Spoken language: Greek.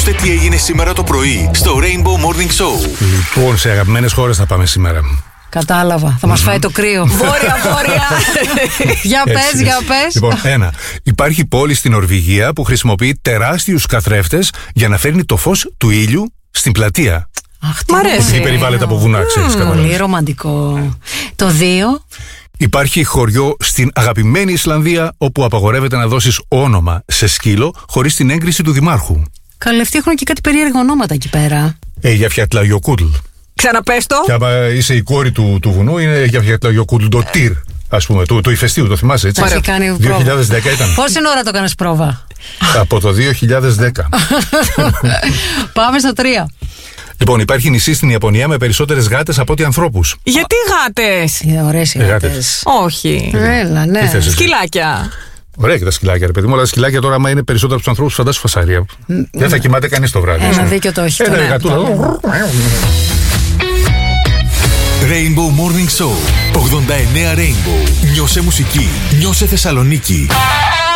Μάθε τι έγινε σήμερα το πρωί στο Rainbow Morning Show. Λοιπόν, σε αγαπημένες χώρες θα πάμε σήμερα. Κατάλαβα. Θα μας φάει το κρύο. Βόρεια. Για πες. Λοιπόν, υπάρχει πόλη στην Νορβηγία που χρησιμοποιεί τεράστιους καθρέφτες για να φέρνει το φως του ήλιου στην πλατεία. Αχ, τι μ' αρέσει. Όχι περιβάλλεται από βουνά, ξέρεις. Πολύ ρομαντικό. Το 2. Υπάρχει χωριό στην αγαπημένη Ισλανδία όπου απαγορεύεται να δώσεις όνομα σε σκύλο χωρίς την έγκριση του δημάρχου. Καλευτή, έχουν και κάτι περίεργα ονόματα εκεί πέρα. Γιαφιατλαγιοκούτλ. Ξαναπες το. Και άμα είσαι η κόρη του βουνού, είναι Γιαφιατλαγιοκούτλ το τυρ, ας πούμε, του ηφαιστείου, το θυμάσαι έτσι. Έχει κάνει 2010 ήταν. Πόση ώρα το κάνεις πρόβα? Από το 2010. Πάμε στο 3. Λοιπόν, υπάρχει νησί στην Ιαπωνία με περισσότερες γάτες από ό,τι ανθρώπους. Γιατί γάτες? Είναι ωραίες οι γάτες. Όχι. Έλα, ναι. Σκυλάκια. Ωραία και τα σκυλάκια, ρε παιδί μου, αλλά τα σκυλάκια τώρα, άμα είναι περισσότερα από τους ανθρώπους, φαντάσου φασαρία. Δεν θα κοιμάται κανείς το βράδυ. Ένα δίκιο το έχει. Rainbow Morning Show 89 Rainbow. Νιώσε μουσική. Νιώσε Θεσσαλονίκη.